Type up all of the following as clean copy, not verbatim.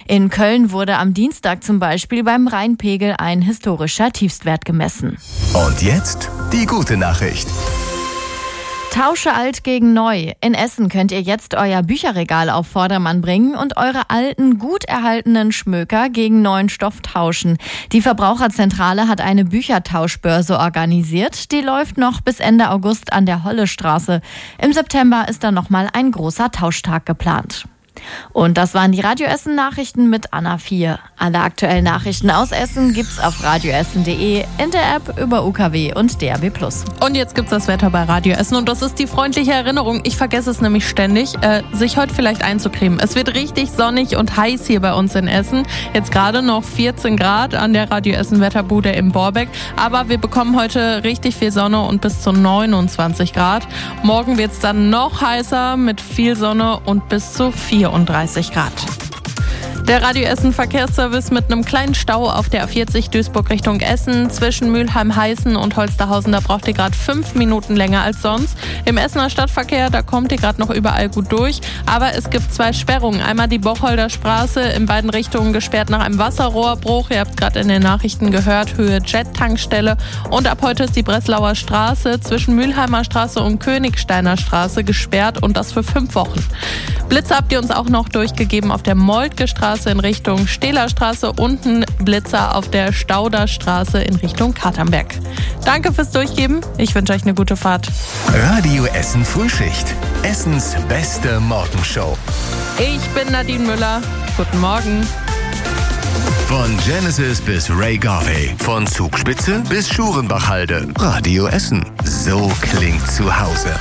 In Köln wurde am Dienstag zum Beispiel beim Rheinpegel ein historischer Tiefstwert gemessen. Und jetzt die gute Nachricht. Tausche alt gegen neu. In Essen könnt ihr jetzt euer Bücherregal auf Vordermann bringen und eure alten, gut erhaltenen Schmöker gegen neuen Stoff tauschen. Die Verbraucherzentrale hat eine Büchertauschbörse organisiert. Die läuft noch bis Ende August an der Hollestraße. Im September ist dann nochmal ein großer Tauschtag geplant. Und das waren die Radio Essen Nachrichten mit Anna 4. Alle aktuellen Nachrichten aus Essen gibt's auf radioessen.de, in der App, über UKW und DAB+. Und jetzt gibt's das Wetter bei Radio Essen und das ist die freundliche Erinnerung. Ich vergesse es nämlich ständig, sich heute vielleicht einzucremen. Es wird richtig sonnig und heiß hier bei uns in Essen. Jetzt gerade noch 14 Grad an der Radio Essen Wetterbude im Borbeck. Aber wir bekommen heute richtig viel Sonne und bis zu 29 Grad. Morgen wird's dann noch heißer mit viel Sonne und bis zu 34 Grad. Der Radio Essen Verkehrsservice mit einem kleinen Stau auf der A40 Duisburg Richtung Essen. Zwischen Mülheim-Heißen und Holsterhausen, da braucht ihr gerade 5 Minuten länger als sonst. Im Essener Stadtverkehr, da kommt ihr gerade noch überall gut durch. Aber es gibt 2 Sperrungen. Einmal die Bocholder Straße in beiden Richtungen gesperrt nach einem Wasserrohrbruch. Ihr habt es gerade in den Nachrichten gehört, Höhe Jet-Tankstelle. Und ab heute ist die Breslauer Straße zwischen Mülheimer Straße und Königsteiner Straße gesperrt und das für 5 Wochen. Blitze habt ihr uns auch noch durchgegeben auf der Moltke Straße in Richtung Stehlerstraße und ein Blitzer auf der Stauderstraße in Richtung Katernberg. Danke fürs Durchgeben. Ich wünsche euch eine gute Fahrt. Radio Essen Frühschicht. Essens beste Morgenshow. Ich bin Nadine Müller. Guten Morgen. Von Genesis bis Ray Garvey. Von Zugspitze bis Schurenbachhalde. Radio Essen. So klingt zu Hause.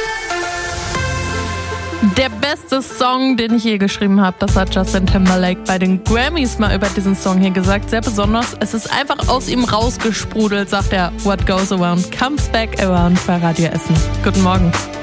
Der beste Song, den ich je geschrieben habe, das hat Justin Timberlake bei den Grammys mal über diesen Song hier gesagt. Sehr besonders. Es ist einfach aus ihm rausgesprudelt, sagt er. What goes around comes back around bei Radio Essen. Guten Morgen.